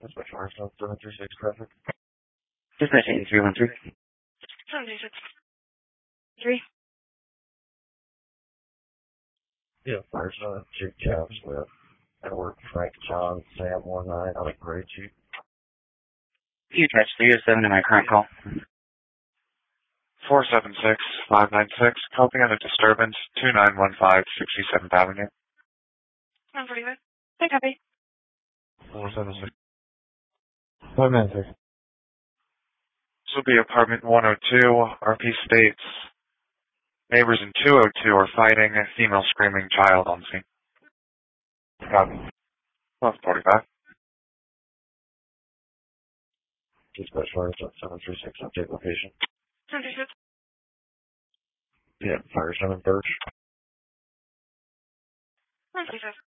Dispatch Arsenal 736 traffic. Dispatch 8313. 736. 3. Yeah, Firestone, Chief Chaps with Edward, Frank, John, Sam 19 on a gray Jeep. You catch 307 to my current call. 476-596, copy on a disturbance, 2915 67th Avenue. 145. Hey, copy. 476. 596. This will be apartment 102. RP states neighbors in 202 are fighting, a female screaming, child on scene. Copy. 1245. Dispatch Arsenal 736, update location. 736. Yeah, Firestone and Birch. 145.